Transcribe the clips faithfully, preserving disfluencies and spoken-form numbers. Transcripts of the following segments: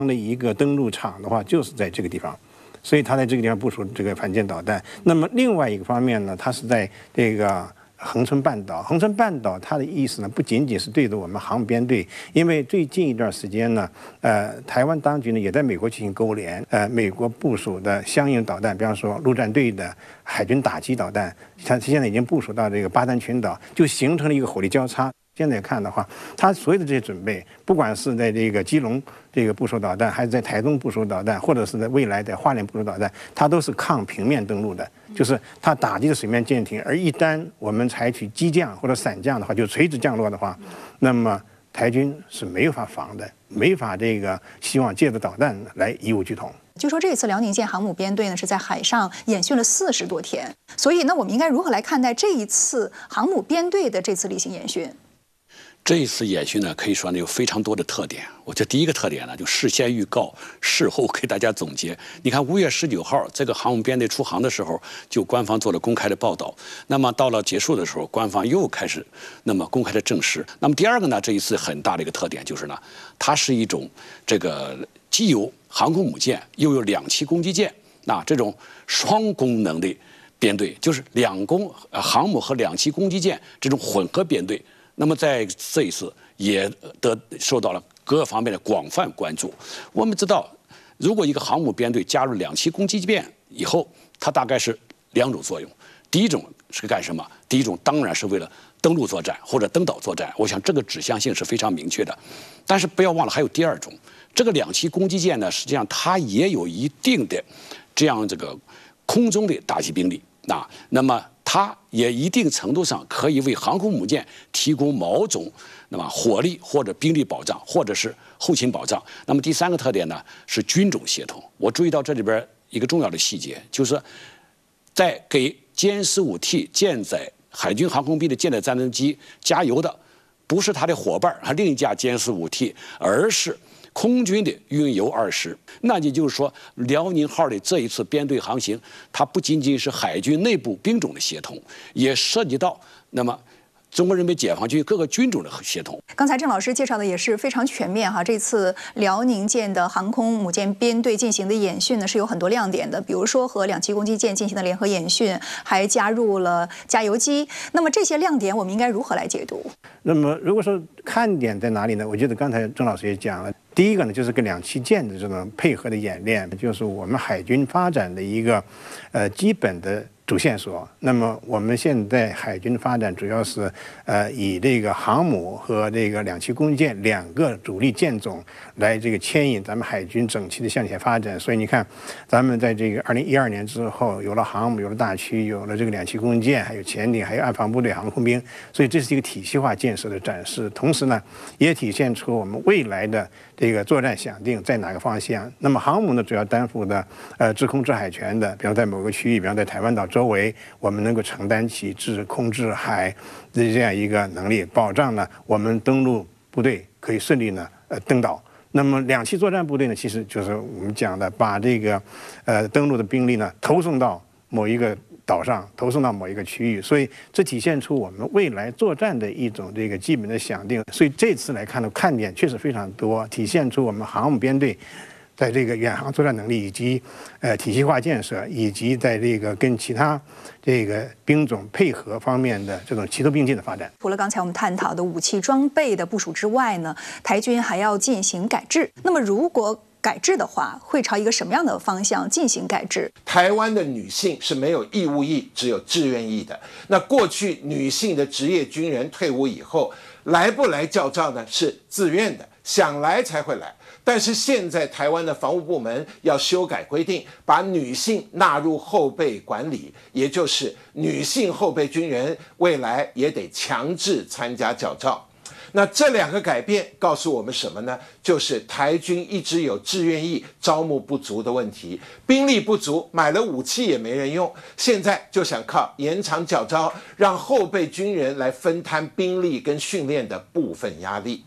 的一个登陆场的话，就是在这个地方。 所以它在这个地方部署这个反舰导弹。那么另外一个方面呢，它是在这个恒春半岛。恒春半岛它的意思呢，不仅仅是对着我们航母编队，因为最近一段时间呢，呃，台湾当局呢也在美国进行勾连，呃，美国部署的相应导弹，比方说陆战队的海军打击导弹，它现在已经部署到这个巴丹群岛，就形成了一个火力交叉。 现在看的话，它所有的这些准备，不管是在这个基隆这个部署导弹，还是在台东部署导弹，或者是在未来在花莲部署导弹，它都是抗平面登陆的，就是它打击的水面舰艇。而一旦我们采取激降或者伞降的话，就垂直降落的话，那么台军是没有法防的，没法这个希望借着导弹来以武拒统。 据说这次辽宁舰航母编队呢是在海上演训了四十多天，所以呢，我们应该如何来看待这一次航母编队的这次例行演训？ 这一次演训呢，可以说呢有非常多的特点。我觉得第一个特点呢，就事先预告，事后给大家总结。你看，五月十九号这个航母编队出航的时候，就官方做了公开的报道。那么到了结束的时候，官方又开始那么公开的证实。那么第二个呢，这一次很大的一个特点就是呢，它是一种这个既有航空母舰，又有两栖攻击舰，那这种双功能的编队，就是两攻呃航母和两栖攻击舰这种混合编队。 那么在这一次也得受到了各个方面的广泛关注。我们知道，如果一个航母编队加入两栖攻击舰以后，它大概是两种作用。第一种是干什么？第一种当然是为了登陆作战或者登岛作战。我想这个指向性是非常明确的。但是不要忘了还有第二种，这个两栖攻击舰呢，实际上它也有一定的这样这个空中的打击兵力啊。那么 它也一定程度上可以为航空母舰提供某种那么火力或者兵力保障，或者是后勤保障。那么第三个特点呢是军种协同。我注意到这里边一个重要的细节，就是在给歼十五 T 舰载海军航空兵的舰载战斗机加油的，不是他的伙伴和另一架歼十五 T， 而是 空军的运油二师，那也就是说，辽宁号的这一次编队航行，它不仅仅是海军内部兵种的协同，也涉及到那么中国人民解放军各个军种的协同。 刚才郑老师介绍的也是非常全面哈。这次辽宁舰的航空母舰编队进行的演训呢，是有很多亮点的，比如说和两栖攻击舰进行的联合演训，还加入了加油机。那么这些亮点，我们应该如何来解读？ 那么如果说看点在哪里呢？我觉得刚才郑老师也讲了。 第一个呢，就是跟两栖舰的这种配合的演练，就是我们海军发展的一个，呃，基本的主线索。那么我们现在海军发展主要是，呃，以这个航母和这个两栖攻击舰两个主力舰种来这个牵引咱们海军整齐的向前发展。所以你看，咱们在这个二零一二年之后，有了航母，有了大驱，有了这个两栖攻击舰，还有潜艇，还有岸防部队、航空兵。所以这是一个体系化建设的展示。同时呢，也体现出我们未来的 这个作战想定在哪个方向？那么航母呢，主要担负的呃制空制海权的，比方在某个区域，比方在台湾岛周围，我们能够承担起制空制海的这样一个能力，保障呢我们登陆部队可以顺利呢呃登岛。那么两栖作战部队呢，其实就是我们讲的把这个呃登陆的兵力呢投送到某一个 岛上投送到某一个区域，所以这体现出我们未来作战的一种这个基本的想定。所以这次来看的看点确实非常多，体现出我们航母编队在这个远航作战能力以及呃体系化建设，以及在这个跟其他这个兵种配合方面的这种齐头并进的发展。 除了刚才我们探讨的武器装备的部署之外呢，台军还要进行改制。那么如果 改制的话，会朝一个什么样的方向进行改制？ 台湾的女性是没有义务役，只有志愿役的。那过去女性的职业军人退伍以后，来不来教召呢？是自愿的，想来才会来。但是现在台湾的防务部门要修改规定，把女性纳入后备管理，也就是女性后备军人未来也得强制参加教召。 那这两个改变告诉我们什么呢？就是台军一直有志愿役招募不足的问题，兵力不足，买了武器也没人用。现在就想靠延长教召，让后备军人来分摊兵力跟训练的部分压力。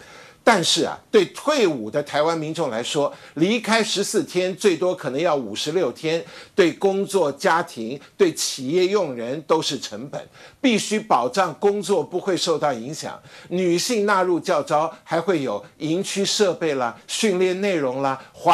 但是啊，对退伍的台湾民众来说，离开十四天，最多可能要五十六天，对工作、家庭、对企业用人都是成本，必须保障工作不会受到影响。女性纳入教招，还会有营区设备啦、训练内容啦。